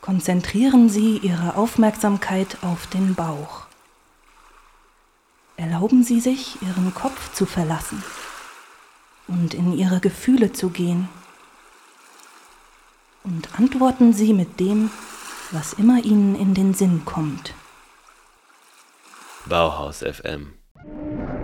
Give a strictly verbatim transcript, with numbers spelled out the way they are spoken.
Konzentrieren Sie Ihre Aufmerksamkeit auf den Bauch. Erlauben Sie sich, Ihren Kopf zu verlassen und in Ihre Gefühle zu gehen. Und antworten Sie mit dem, was immer Ihnen in den Sinn kommt. Bauhaus F M